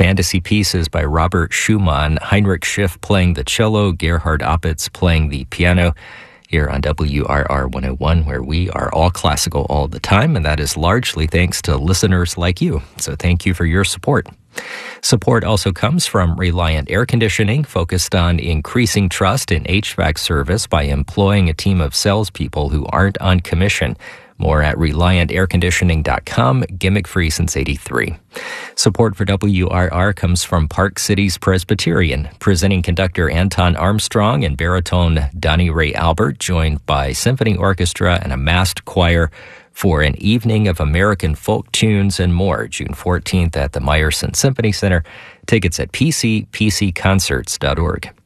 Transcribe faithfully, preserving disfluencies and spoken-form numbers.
Fantasy Pieces by Robert Schumann, Heinrich Schiff playing the cello, Gerhard Opitz playing the piano, here on W R R one oh one, where we are all classical all the time, and that is largely thanks to listeners like you. So thank you for your support. Support also comes from Reliant Air Conditioning, focused on increasing trust in H V A C service by employing a team of salespeople who aren't on commission. More at reliant air conditioning dot com, gimmick-free since eighty-three. Support for W R R comes from Park Cities Presbyterian, presenting conductor Anton Armstrong and baritone Donnie Ray Albert, joined by symphony orchestra and a massed choir for an evening of American folk tunes and more, June fourteenth at the Meyerson Symphony Center. Tickets at p c p c concerts dot org.